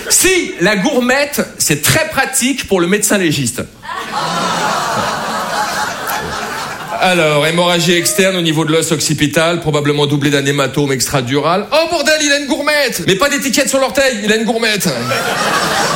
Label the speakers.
Speaker 1: Si, la gourmette, c'est très pratique pour le médecin légiste. Alors, hémorragie externe au niveau de l'os occipital, probablement doublé d'un hématome extradural. Oh bordel, il a une gourmette! Mais pas d'étiquette sur l'orteil, il a une gourmette.